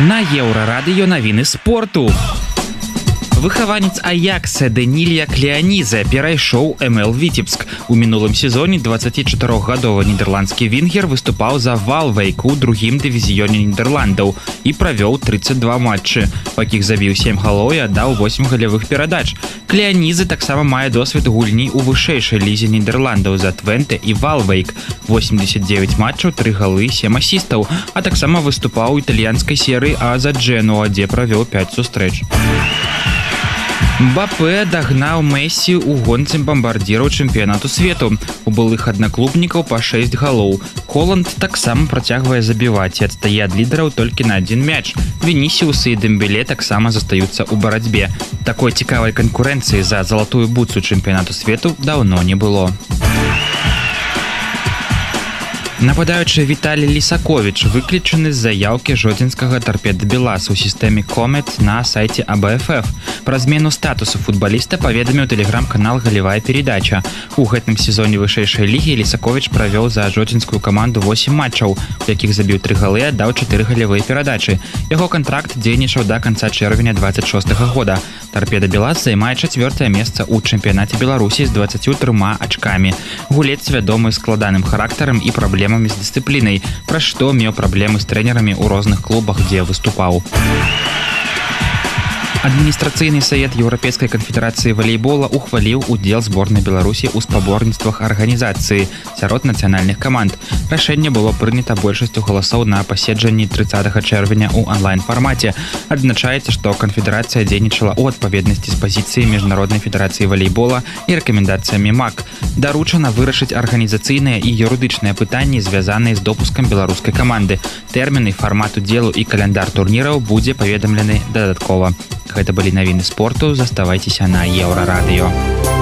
На Еўрарадыё навіны спорту. Выхаванец Аякса Данілія Клеанідзе перайшоў МЛ Віцебск. У мінулым сезоне 24-гадовы нідерландскі вінгер выступаў за Вaalwijk у другім дывізіёне Нідерландаў і правёў 32 матчы, па якіх забіў 7 галоў і аддаў 8 галявых перадач. Клеанідзе таксама мае досвед гульні ў вышэйшай лізе Нідерландаў за Твенте і Вaalwijk. 89 матчаў, 3 галы, 7 асістаў, а таксама выступаў у італьянскай серыі А за Джэнуа, дзе правёў 5 сустрэч. Мбапэ дагнаў Мессі ў гонцы бамбардзіраў чэмпіянату свету. У былых аднаклубнікаў па 6 галоў. Холанд таксама працягвае забіваць і адстае ад лідараў толькі на адзін мяч. Вінісіус і Дэмбеле таксама застаюцца ў барацьбе. Такой цікавай канкурэнцыі за залатую бутсу чэмпіянату свету даўно не было. Нападаючы Віталій Лісаковіч выключаны з заяўкі жодзінскага Торпеда Белас у сістэме Комет на сайце АБФФ. Пра змену статусу футбаліста паведаміў тэлеграм-канал «Галевая передача». У гэтым сезоне вышэйшай лігі Лісаковіч правёў за жодзінскую каманду 8 матчаў, у якіх забіў 3 галы і аддаў 4 галевыя перадачы. Яго кантракт дзейнічаў да канца чэрвеня 26 года. Торпеда Белас займае 4-е месца ў чэмпіянаце Беларусі з 23 ачкамі. Гулец вядомы складаным характарам і праблемамі з дысцыплінай, пра што меў праблемы з трэнерамі ў розных клубах, дзе выступаў. Адміністрацыйны савет Еўрапейскай канфедэрацыі валейбола ухваліў удзел зборнай Беларусі ў спаборніцтвах арганізацыі сярод нацыянальных каманд. Рашэнне было прынята большасцю галасоў на паседжанні 30 чэрвеня ў онлайн-фармаце. Адзначаецца, што канфедэрацыя дзейнічала ў адпаведнасці з пазіцыяй міжнароднай федэрацыі валейбола і рэкамендацыямі МАК. Даручана вырашыць арганізацыйныя і юрыдычныя пытанні, звязаныя з допускам беларускай каманды. Тэрміны, фармат удзелу і каляндар турніраў будзе паведамлены дадаткова. Гэта былі навіны спорту. Заставайцеся на Еўрарадыё.